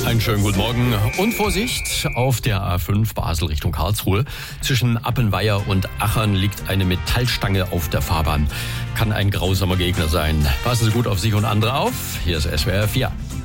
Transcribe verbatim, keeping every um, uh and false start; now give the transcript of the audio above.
Einen schönen guten Morgen und Vorsicht auf der A fünf Basel Richtung Karlsruhe. Zwischen Appenweier und Achern liegt eine Metallstange auf der Fahrbahn. Kann ein grausamer Gegner sein. Passen Sie gut auf sich und andere auf. Hier ist S W R vier.